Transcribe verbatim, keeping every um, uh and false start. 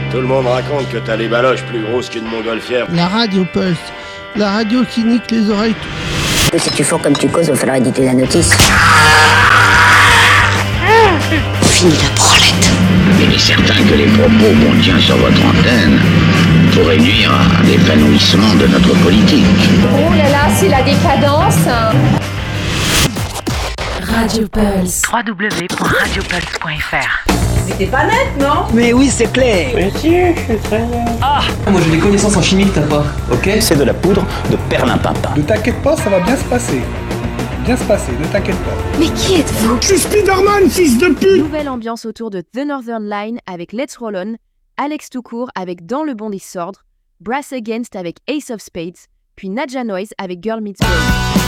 Tout le monde raconte que t'as les baloches plus grosses qu'une montgolfière. La radio Pulse, la radio qui nique les oreilles. Si tu fais comme tu causes, il va falloir éditer la notice. Fini la branlette. Il est certain que les propos qu'on tient sur votre antenne pourraient nuire à l'épanouissement de notre politique. Oh là là, c'est la décadence. Radio Pulse. w w w point radio pulse point f r. Mais t'es pas net, non? Mais oui, c'est clair. Mais si, je suis très net. Ah, moi j'ai des connaissances en chimie que t'as pas, ok? C'est de la poudre de perlimpinpin. Ne t'inquiète pas, ça va bien se passer. Bien se passer, ne t'inquiète pas. Mais qui êtes-vous? Je suis Spider-Man, fils de pute! Nouvelle ambiance autour de The Northern Line avec Let's Roll On, Alex Toucourt avec Dans le bon disordre, Brass Against avec Ace of Spades, puis Nadja Noise avec Girl Meets Boy.